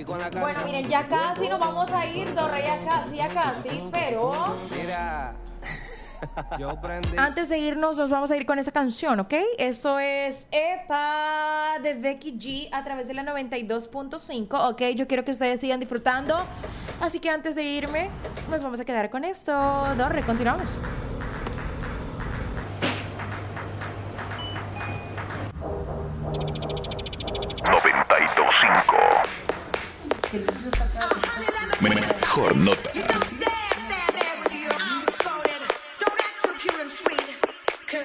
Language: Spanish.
Bueno, miren, ya casi nos vamos a ir, Dorre, ya casi, pero... Mira, yo prendí. Antes de irnos, nos vamos a ir con esta canción, ¿ok? Eso es Epa de Becky G a través de la 92.5, ¿ok? Yo quiero que ustedes sigan disfrutando. Así que antes de irme, nos vamos a quedar con esto. Dorre, continuamos. Mejor nota.